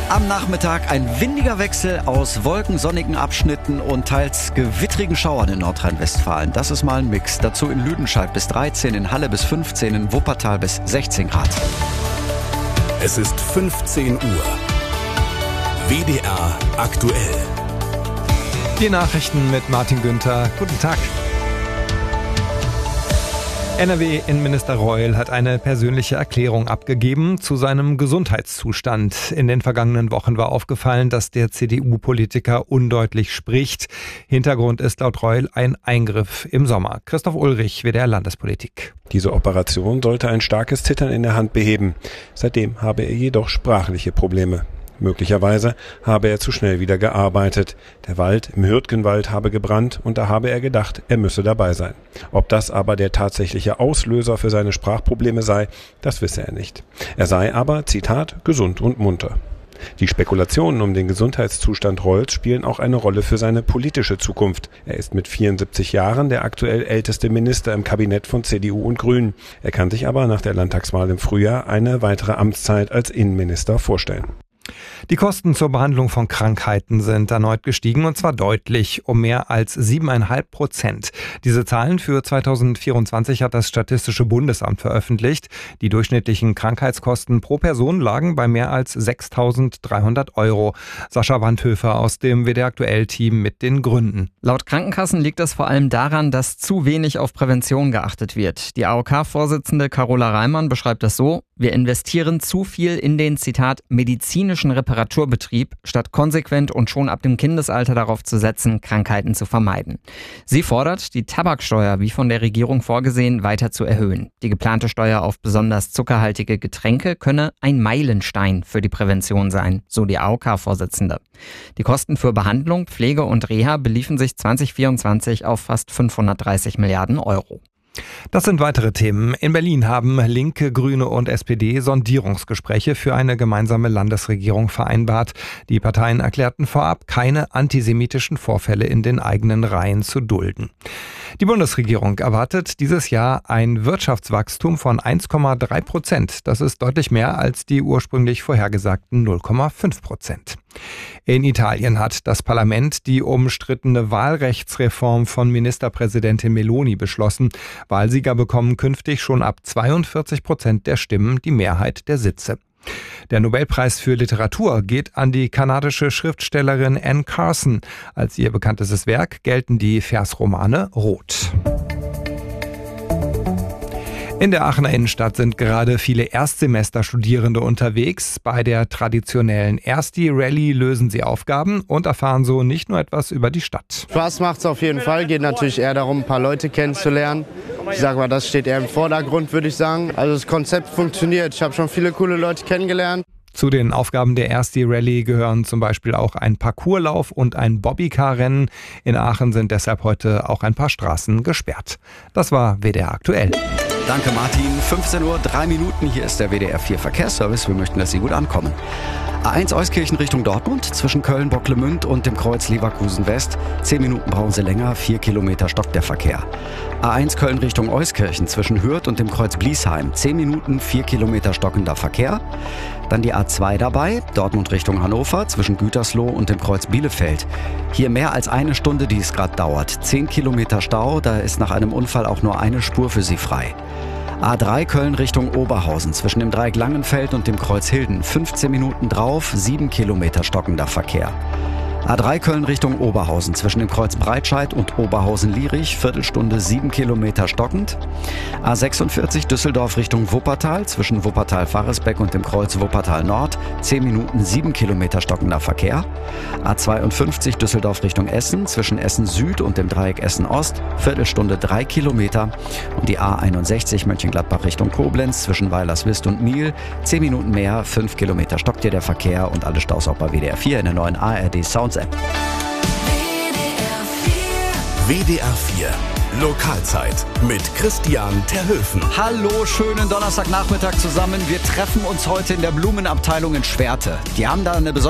Am Nachmittag ein windiger Wechsel aus wolkensonnigen Abschnitten und teils gewittrigen Schauern in Nordrhein-Westfalen. Das ist mal ein Mix. Dazu in Lüdenscheid bis 13, in Halle bis 15, in Wuppertal bis 16 Grad. Es ist 15 Uhr. WDR aktuell. Die Nachrichten mit Martin Günther. Guten Tag. NRW-Innenminister Reul hat eine persönliche Erklärung abgegeben zu seinem Gesundheitszustand. In den vergangenen Wochen war aufgefallen, dass der CDU-Politiker undeutlich spricht. Hintergrund ist laut Reul ein Eingriff im Sommer. Christoph Ulrich, WDR Landespolitik. Diese Operation sollte ein starkes Zittern in der Hand beheben. Seitdem habe er jedoch sprachliche Probleme. Möglicherweise habe er zu schnell wieder gearbeitet. Der Wald im Hürtgenwald habe gebrannt und da habe er gedacht, er müsse dabei sein. Ob das aber der tatsächliche Auslöser für seine Sprachprobleme sei, das wisse er nicht. Er sei aber, Zitat, gesund und munter. Die Spekulationen um den Gesundheitszustand Reuls spielen auch eine Rolle für seine politische Zukunft. Er ist mit 74 Jahren der aktuell älteste Minister im Kabinett von CDU und Grünen. Er kann sich aber nach der Landtagswahl im Frühjahr eine weitere Amtszeit als Innenminister vorstellen. Die Kosten zur Behandlung von Krankheiten sind erneut gestiegen, und zwar deutlich, um mehr als 7,5%. Diese Zahlen für 2024 hat das Statistische Bundesamt veröffentlicht. Die durchschnittlichen Krankheitskosten pro Person lagen bei mehr als 6.300 €. Sascha Wandhöfer aus dem WDR-Aktuell-Team mit den Gründen. Laut Krankenkassen liegt es vor allem daran, dass zu wenig auf Prävention geachtet wird. Die AOK-Vorsitzende Carola Reimann beschreibt es so: Wir investieren zu viel in den, Zitat, medizinischen Reparaturbetrieb, statt konsequent und schon ab dem Kindesalter darauf zu setzen, Krankheiten zu vermeiden. Sie fordert, die Tabaksteuer, wie von der Regierung vorgesehen, weiter zu erhöhen. Die geplante Steuer auf besonders zuckerhaltige Getränke könne ein Meilenstein für die Prävention sein, so die AOK-Vorsitzende. Die Kosten für Behandlung, Pflege und Reha beliefen sich 2024 auf fast 530 Milliarden €. Das sind weitere Themen. In Berlin haben Linke, Grüne und SPD Sondierungsgespräche für eine gemeinsame Landesregierung vereinbart. Die Parteien erklärten vorab, keine antisemitischen Vorfälle in den eigenen Reihen zu dulden. Die Bundesregierung erwartet dieses Jahr ein Wirtschaftswachstum von 1,3%. Das ist deutlich mehr als die ursprünglich vorhergesagten 0,5%. In Italien hat das Parlament die umstrittene Wahlrechtsreform von Ministerpräsidentin Meloni beschlossen. Wahlsieger bekommen künftig schon ab 42% der Stimmen die Mehrheit der Sitze. Der Nobelpreis für Literatur geht an die kanadische Schriftstellerin Anne Carson. Als ihr bekanntestes Werk gelten die Versromane Rot. In der Aachener Innenstadt sind gerade viele Erstsemesterstudierende unterwegs. Bei der traditionellen Ersti-Rallye lösen sie Aufgaben und erfahren so nicht nur etwas über die Stadt. Spaß macht es auf jeden Fall. Geht natürlich eher darum, ein paar Leute kennenzulernen. Ich sage mal, das steht eher im Vordergrund, würde ich sagen. Also das Konzept funktioniert. Ich habe schon viele coole Leute kennengelernt. Zu den Aufgaben der Ersti-Rallye gehören zum Beispiel auch ein Parcourslauf und ein Bobbycar-Rennen. In Aachen sind deshalb heute auch ein paar Straßen gesperrt. Das war WDR aktuell. Danke Martin. 15 Uhr, 3 Minuten. Hier ist der WDR 4 Verkehrsservice. Wir möchten, dass Sie gut ankommen. A1 Euskirchen Richtung Dortmund zwischen Köln-Bocklemünd und dem Kreuz Leverkusen West. 10 Minuten brauchen Sie länger, 4 Kilometer stockt der Verkehr. A1 Köln Richtung Euskirchen zwischen Hürth und dem Kreuz Bliesheim. 10 Minuten, 4 Kilometer stockender Verkehr. Dann die A2 dabei, Dortmund Richtung Hannover zwischen Gütersloh und dem Kreuz Bielefeld. Hier mehr als eine Stunde, die es gerade dauert. 10 Kilometer Stau, da ist nach einem Unfall auch nur eine Spur für Sie frei. A3 Köln Richtung Oberhausen zwischen dem Dreieck Langenfeld und dem Kreuz Hilden. 15 Minuten drauf, 7 Kilometer stockender Verkehr. A3 Köln Richtung Oberhausen zwischen dem Kreuz Breitscheid und Oberhausen-Lierich, Viertelstunde 7 Kilometer stockend. A46 Düsseldorf Richtung Wuppertal zwischen Wuppertal-Faresbeck und dem Kreuz Wuppertal Nord, 10 Minuten 7 Kilometer stockender Verkehr. A52 Düsseldorf Richtung Essen zwischen Essen Süd und dem Dreieck Essen Ost, Viertelstunde 3 Kilometer. Und die A61 Mönchengladbach Richtung Koblenz zwischen Weilerswist und Miel, 10 Minuten mehr, 5 Kilometer stockt hier der Verkehr und alle Staus auch bei WDR 4 in der neuen ARD Sounds App. WDR 4 Lokalzeit mit Christian Terhöfen. Hallo, schönen Donnerstagnachmittag zusammen. Wir treffen uns heute in der Blumenabteilung in Schwerte. Die haben da eine besondere